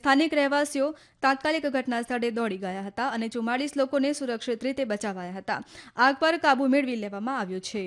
સ્થાનિક રહેવાસીઓ તાત્કાલિક ઘટના સ્થળે દોડી ગયા હતા અને 44 લોકોને સુરક્ષિત રીતે બચાવાયા હતા. આગ પર કાબુ મેળવી લેવામાં આવ્યો છે.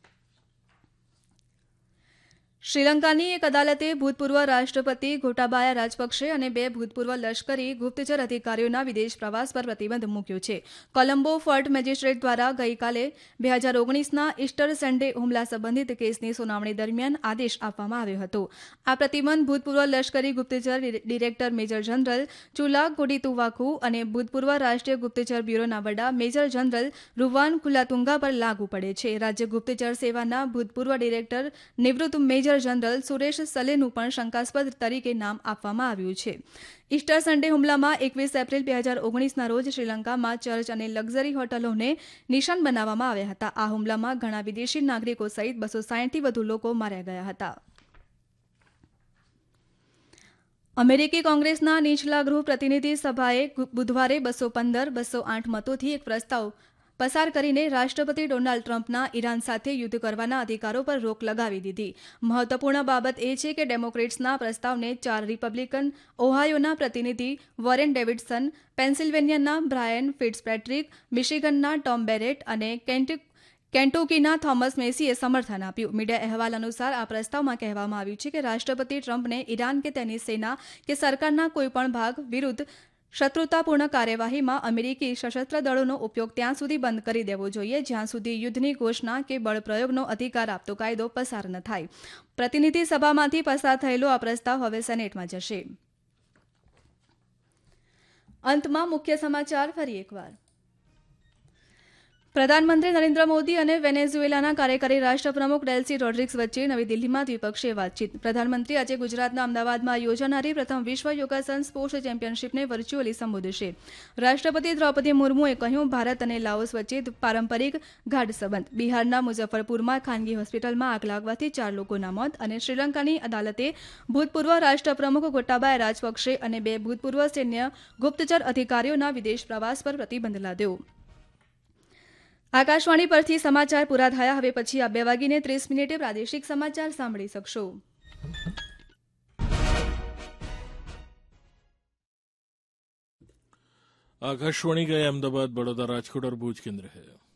શ્રીલંકાની એક અદાલતે ભૂતપૂર્વ રાષ્ટ્રપતિ ગોટાબાયા રાજપક્ષે અને 2 ભૂતપૂર્વ લશ્કરી ગુપ્તચર અધિકારીઓના વિદેશ પ્રવાસ પર પ્રતિબંધ મૂક્યો છે. કોલંબો ફોર્ટ મેજિસ્ટ્રેટ દ્વારા ગઈકાલે 2019ના ઈસ્ટર સન્ડે હુમલા સંબંધિત કેસની સુનાવણી દરમિયાન આદેશ આપવામાં આવ્યો હતો. આ પ્રતિબંધ ભૂતપૂર્વ લશ્કરી ગુપ્તચર ડિરેક્ટર મેજર જનરલ ચુલા કોડીતુવાકુ અને ભૂતપૂર્વ રાષ્ટ્રીય ગુપ્તચર બ્યુરોના વડા મેજર જનરલ રૂવાન કુલાતુંગા પર લાગુ પડે છે. રાજ્ય ગુપ્તચર સેવાના ભૂતપૂર્વ ડિરેક્ટર નિવૃત્ત મેજર જનરલ સુરેશ સલેનું પણ શંકાસ્પદ તરીકે નામ આપવામાં આવ્યું છે. ઈસ્ટર સન્ડે હુમલામાં 21 એપ્રિલ 2019ના રોજ શ્રીલંકામાં ચર્ચ અને લક્ઝરી હોટલોને નિશાન બનાવવામાં આવ્યા હતા. આ હુમલામાં ઘણા વિદેશી નાગરિકો સહિત 260થી વધુ લોકો માર્યા ગયા હતા. અમેરિકી કોંગ્રેસના નીચલા ગૃહ પ્રતિનિધિ સભાએ બુધવારે 215-208 મતોથી એક પ્રસ્તાવ પસાર કરીને રાષ્ટ્રપતિ ડોનાલ્ડ ટ્રમ્પના ઈરાન સાથે યુદ્ધ કરવાના અધિકારો પર રોક લગાવી દીધી. મહત્વપૂર્ણ બાબત એ છે કે ડેમોક્રેટ્સના પ્રસ્તાવને 4 રિપબ્લિકન, ઓહાયોના પ્રતિનિધિ વોરેન ડેવિડસન, પેન્સિલ્વેનિયાના બ્રાયન ફિટ્ઝપેટ્રિક, મિશિગનના ટોમ બેરેટ અને કેન્ટુકીના થોમસ મેસીએ સમર્થન આપ્યું. મીડિયા અહેવાલ અનુસાર આ પ્રસ્તાવમાં કહેવામાં આવ્યું છે કે રાષ્ટ્રપતિ ટ્રમ્પને ઈરાન કે તેની સેના કે સરકારના કોઈપણ ભાગ વિરુદ્ધ શત્રુતાપૂર્ણ કાર્યવાહીમાં અમેરિકી સશસ્ત્ર દળોનો ઉપયોગ ત્યાં સુધી બંધ કરી દેવો જોઈએ જ્યાં સુધી યુદ્ધની ઘોષણા કે બળપ્રયોગનો અધિકાર આપતો કાયદો પસાર ન થાય. પ્રતિનિધિ સભામાંથી પસાર થયેલો આ પ્રસ્તાવ હવે સેનેટમાં જશે. અંતમાં મુખ્ય સમાચાર ફરી એકવાર. પ્રધાનમંત્રી નરેન્દ્ર મોદી અને વેનેઝુએલાના કાર્યકારી રાષ્ટ્રપ્રમુખ ડેલ્સી રોડ્રિગ્સ વચ્ચે નવી દિલ્હીમાં દ્વિપક્ષીય વાતચીત. પ્રધાનમંત્રી આજે ગુજરાતના અમદાવાદમાં યોજાનારી પ્રથમ વિશ્વ યોગાસન સ્પોર્ટ્સ ચેમ્પિયનશિપને વર્ચ્યુઅલી સંબોધશે. રાષ્ટ્રપતિ દ્રૌપદી મુર્મુએ કહ્યું, ભારત અને લાઓસ વચ્ચે પારંપરિક ગાઢ સંબંધ. બિહારના મુઝફ્ફરપુરમાં ખાનગી હોસ્પિટલમાં આગ લાગવાથી 4 લોકોના મોત અને શ્રીલંકાની અદાલતે ભૂતપૂર્વ રાષ્ટ્રપ્રમુખ ગોટાબાયા રાજપક્ષે અને 2 ભૂતપૂર્વ સૈન્ય ગુપ્તચર અધિકારીઓના વિદેશ પ્રવાસ પર પ્રતિબંધ લાદ્યો. આકાશવાણી પરથી સમાચાર પૂરા થયા. હવે પછી આ 2:30 પ્રાદેશિક સમાચાર સાંભળી શકશો. आकाशवाणी का अहमदाबाद, बड़ौदा, राजकोट और भूज केंद्र है.